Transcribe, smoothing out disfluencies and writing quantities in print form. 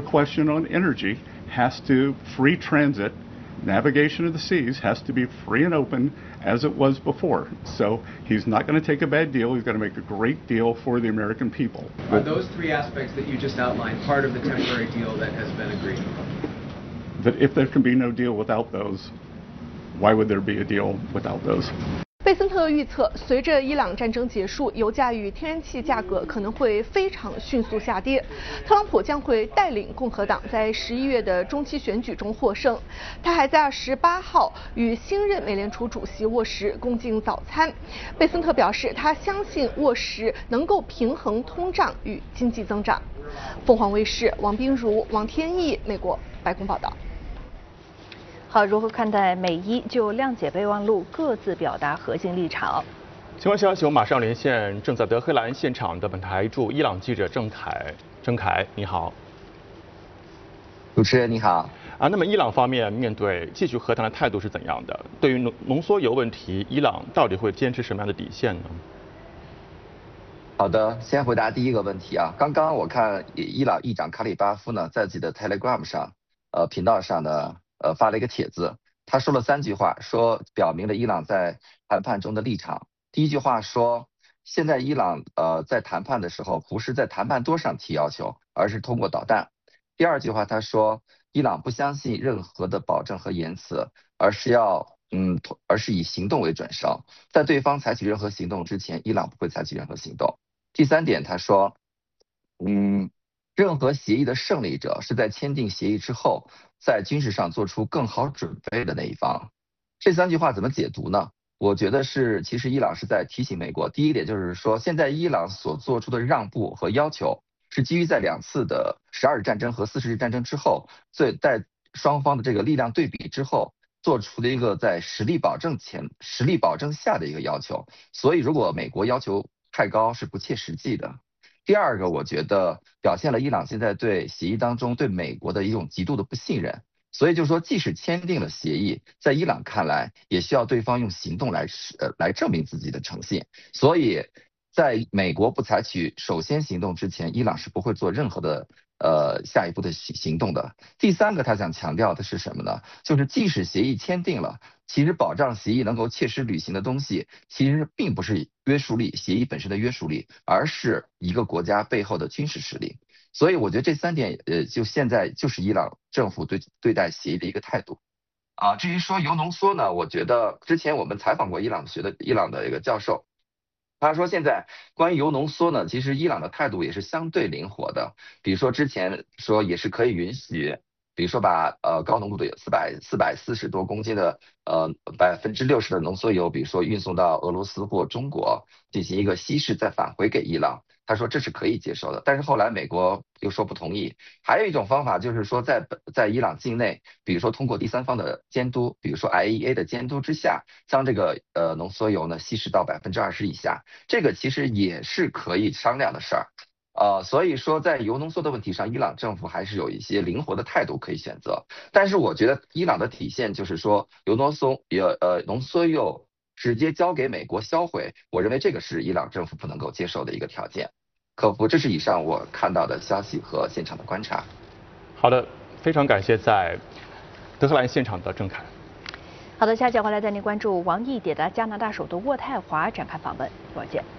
question on energy has to free transit. Navigation of the seas has to be free and open as it was before. So he's not going to take a bad deal. He's going to make a great deal for the American people. Are those three aspects that you just outlined part of the temporary deal that has been agreed? That if there can be no deal without those, why would there be a deal without those? 贝森特预测，随着伊朗战争结束，油价与天然气价格可能会非常迅速下跌。特朗普将会带领共和党在11月的中期选举中获胜。他还在28号与新任美联储主席沃什共进早餐。贝森特表示，他相信沃什能够平衡通胀与经济增长。凤凰卫视王彬如、王天翼，美国白宫报道。 好，如何看待美伊就谅解备忘录各自表达核心立场？ 相关消息，我马上连线正在德黑兰现场的本台驻伊朗记者郑凯，你好。 主持人你好。 那么伊朗方面面对继续和谈的态度是怎样的？对于浓缩铀问题，伊朗到底会坚持什么样的底线呢？ 好的，先回答第一个问题啊。刚刚我看伊朗议长卡里巴夫呢，在自己的 Telegram 上，频道上呢，发了一个帖子，他说了3句话，说表明了伊朗在谈判中的立场。第一句话说，现在伊朗在谈判的时候，不是在谈判桌上提要求，而是通过导弹。第二句话他说，伊朗不相信任何的保证和言辞，而是以行动为准绳，在对方采取任何行动之前，伊朗不会采取任何行动。 第3点，他说，任何协议的胜利者是在签订协议之后，在军事上做出更好准备的那一方。这3句话怎么解读呢？我觉得其实伊朗是在提醒美国，第一点就是说，现在伊朗所做出的让步和要求，是基于在2次的12日战争和40日战争之后，在双方的这个力量对比之后，做出的一个在实力保证下的一个要求。所以，如果美国要求 太高是不切实际的。第二个，我觉得表现了伊朗现在对协议当中对美国的一种极度的不信任。所以就是说，即使签订了协议，在伊朗看来，也需要对方用行动来证明自己的诚信。所以，在美国不采取首先行动之前，伊朗是不会做任何的下一步的行动的。第3个，他想强调的是什么呢？就是即使协议签订了， 其实保障协议能够切实履行的东西，其实并不是约束力，协议本身的约束力，而是一个国家背后的军事实力。所以我觉得这3点，就现在就是伊朗政府对待协议的一个态度。至于说铀浓缩呢，我觉得之前我们采访过伊朗的一个教授，他说现在关于铀浓缩呢，其实伊朗的态度也是相对灵活的，比如说之前说也是可以允许。 比如说把高浓度的440多公斤的60%的浓缩铀，比如说运送到俄罗斯或中国进行一个稀释，再返回给伊朗。他说这是可以接受的，但是后来美国又说不同意。还有一种方法就是说在伊朗境内，比如说通过第3方的监督，比如说 IAEA 的监督之下，将这个浓缩铀呢稀释到20%以下，这个其实也是可以商量的事儿。 所以说，在铀浓缩的问题上，伊朗政府还是有一些灵活的态度可以选择。但是我觉得伊朗的体现就是说，浓缩铀直接交给美国销毁，我认为这个是伊朗政府不能够接受的一个条件。客服，这是以上我看到的消息和现场的观察。 好的，非常感谢在德黑兰现场的郑凯。 好的，下节回来带您关注王毅抵达加拿大首都渥太华展开访问，一会儿见。